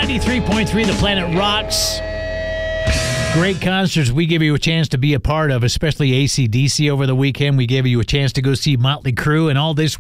93.3 The Planet rocks. Great concerts we give you a chance to be a part of, especially AC/DC over the weekend. We gave you a chance to go see Motley Crue, and all this